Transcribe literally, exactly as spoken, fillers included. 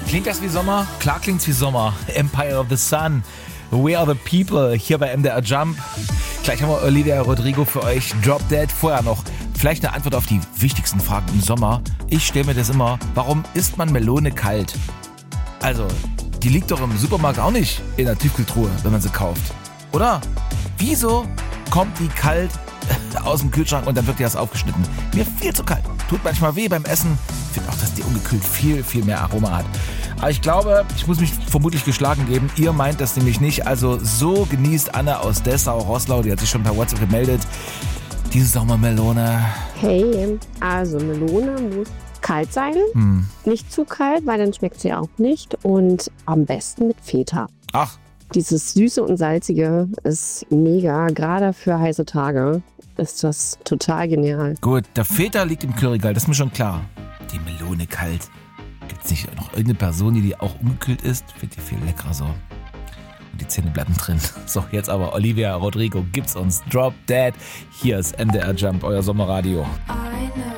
Klingt das wie Sommer? Klar klingt's wie Sommer. Empire of the Sun. We are the people. Hier bei M D R Jump. Gleich haben wir Olivia Rodrigo für euch. Drop Dead. Vorher noch vielleicht eine Antwort auf die wichtigsten Fragen im Sommer. Ich stelle mir das immer. Warum isst man Melone kalt? Also, die liegt doch im Supermarkt auch nicht in der Tiefkühltruhe, wenn man sie kauft. Oder? Wieso kommt die kalt aus dem Kühlschrank und dann wird die erst aufgeschnitten? Mir viel zu kalt. Tut manchmal weh beim Essen. Ich finde auch, dass die ungekühlt viel, viel mehr Aroma hat. Aber ich glaube, ich muss mich vermutlich geschlagen geben. Ihr meint das nämlich nicht. Also so genießt Anne aus Dessau-Roßlau, die hat sich schon per WhatsApp gemeldet, diese Sommermelone. Hey, also Melone muss kalt sein. Hm. Nicht zu kalt, weil dann schmeckt sie auch nicht. Und am besten mit Feta. Ach. Dieses Süße und Salzige ist mega. Gerade für heiße Tage ist das total genial. Gut, der Feta liegt im Currygal, das ist mir schon klar. Die Melone kalt. Gibt es nicht noch irgendeine Person, die die auch umgekühlt isst? Finde ich viel leckerer so. Und die Zähne bleiben drin. So, jetzt aber Olivia Rodrigo gibt's uns. Drop Dead. Hier ist M D R Jump, euer Sommerradio. I know.